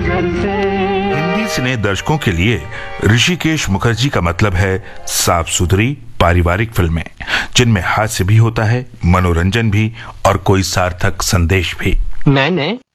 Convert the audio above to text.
नजर से। हिंदी सिने दर्शकों के लिए ऋषिकेश मुखर्जी का मतलब है साफ सुथरी पारिवारिक फिल्में, जिनमें हास्य भी होता है, मनोरंजन भी और कोई सार्थक संदेश भी। मैंने